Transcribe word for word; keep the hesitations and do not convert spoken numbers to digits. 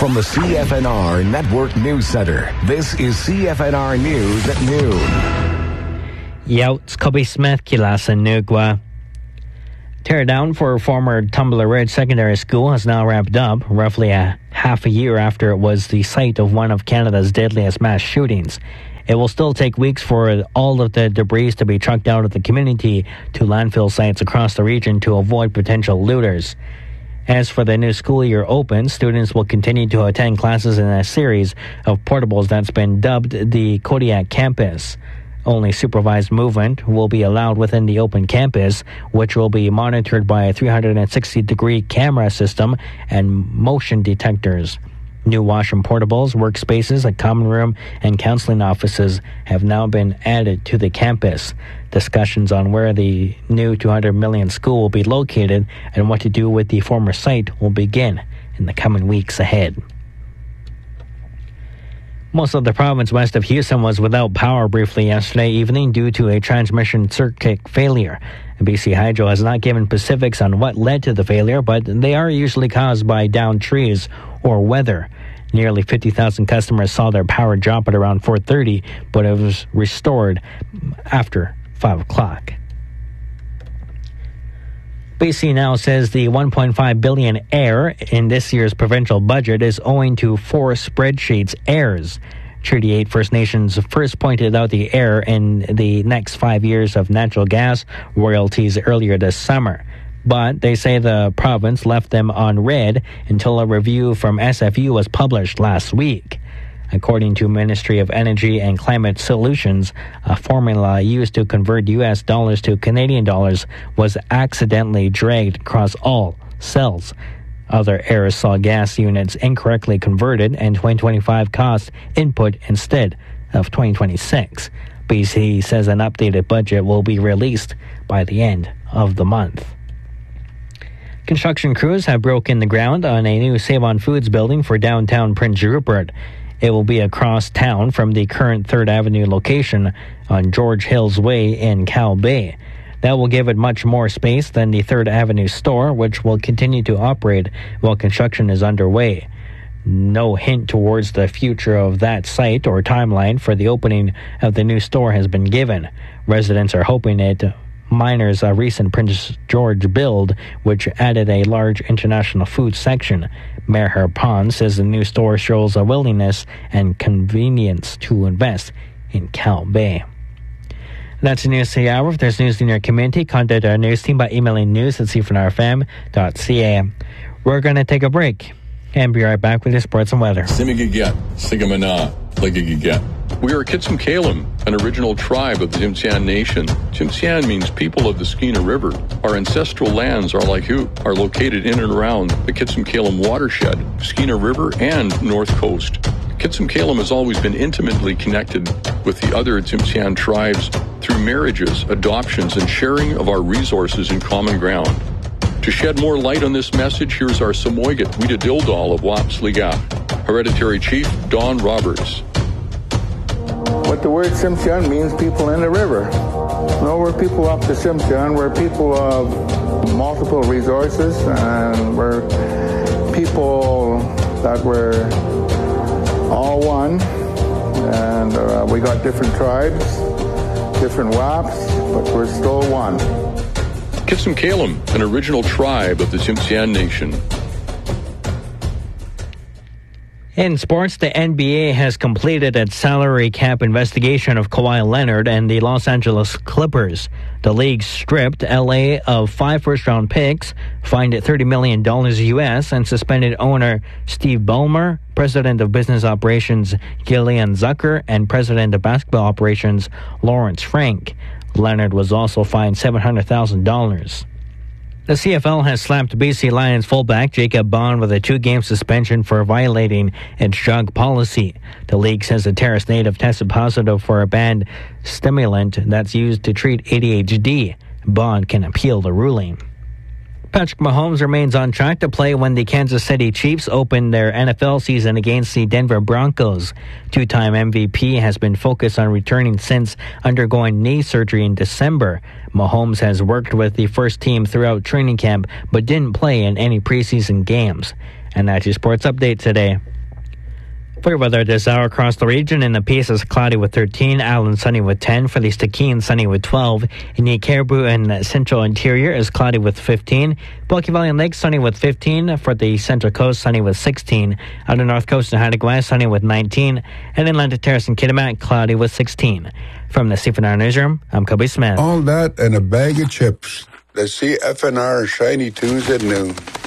From the C F N R Network News Center, this is C F N R News at noon. Youts Kobe Smith kila sa Nugwa. Teardown for former Tumbler Ridge Secondary School has now wrapped up, roughly a half a year after it was the site of one of Canada's deadliest mass shootings. It will still take weeks for all of the debris to be trucked out of the community to landfill sites across the region to avoid potential looters. As for the new school year open, students will continue to attend classes in a series of portables that's been dubbed the Kodiak Campus. Only supervised movement will be allowed within the open campus, which will be monitored by a three hundred sixty degree camera system and motion detectors. New washroom portables, workspaces, a common room, and counseling offices have now been added to the campus. Discussions on where the new two hundred million school will be located and what to do with the former site will begin in the coming weeks ahead. Most of the province west of Houston was without power briefly yesterday evening due to a transmission circuit failure. B C Hydro has not given specifics on what led to the failure, but they are usually caused by downed trees or weather. Nearly fifty thousand customers saw their power drop at around four thirty, but it was restored after five o'clock. B C now says the one point five billion dollars error in this year's provincial budget is owing to four spreadsheets errors. Treaty eight First Nations first pointed out the error in the next five years of natural gas royalties earlier this summer. But they say the province left them on red until a review from S F U was published last week. According to Ministry of Energy and Climate Solutions, a formula used to convert U S dollars to Canadian dollars was accidentally dragged across all cells. Other errors saw gas units incorrectly converted and twenty twenty-five cost input instead of twenty twenty-six. B C says an updated budget will be released by the end of the month. Construction crews have broken the ground on a new Save-On Foods building for downtown Prince Rupert. It will be across town from the current third Avenue location on George Hills Way in Cow Bay. That will give it much more space than the third Avenue store, which will continue to operate while construction is underway. No hint towards the future of that site or timeline for the opening of the new store has been given. Residents are hoping it minors a recent Prince George build, which added a large international food section. Mayor Harpon says the new store shows a willingness and convenience to invest in Cow Bay. That's the news for the hour. If there's news in your community, contact our news team by emailing news at c f n r f m dot c a. We're going to take a break and be right back with your sports and weather. We are Kitsim-Kalim, an original tribe of the Tsimshian Nation. Tsimshian means people of the Skeena River. Our ancestral lands are like who are located in and around the Kitsim-Kalim watershed, Skeena River, and North Coast. Kitsim-Kalim has always been intimately connected with the other Tsimshian tribes through marriages, adoptions, and sharing of our resources in common ground. To shed more light on this message, here's our Samoygat Wida Dildal of Wapsliga, Hereditary Chief Don Roberts. What the word Tsimshian means, people in the river. No, we're people up the Tsimshian. We're people of multiple resources, and we're people that we're all one. And uh, we got different tribes, different W A Ps, but we're still one. Kitsim-Kalim, an original tribe of the Tsimshian Nation. In sports, the N B A has completed its salary cap investigation of Kawhi Leonard and the Los Angeles Clippers. The league stripped L A of five first-round picks, fined it thirty million dollars U S, and suspended owner Steve Ballmer, president of business operations Gillian Zucker, and president of basketball operations Lawrence Frank. Leonard was also fined seven hundred thousand dollars. The C F L has slapped B C Lions fullback Jacob Bond with a two-game suspension for violating its drug policy. The league says the Terrace native tested positive for a banned stimulant that's used to treat A D H D. Bond can appeal the ruling. Patrick Mahomes remains on track to play when the Kansas City Chiefs open their N F L season against the Denver Broncos. Two-time M V P has been focused on returning since undergoing knee surgery in December. Mahomes has worked with the first team throughout training camp but didn't play in any preseason games. And that's your sports update today. For your weather this hour across the region, in the Peace is cloudy with thirteen, Allen sunny with ten, for the Stikine sunny with twelve, in the Caribou and Central Interior is cloudy with fifteen, Bulky Valley and Lake sunny with fifteen, for the Central Coast sunny with sixteen, on the North Coast and Haida sunny with nineteen, and in Atlantic Terrace and Kitimat cloudy with sixteen. From the C F N R Newsroom, I'm Kobe Smith. All that and a bag of chips. The C F N R Shiny Tuesday at noon.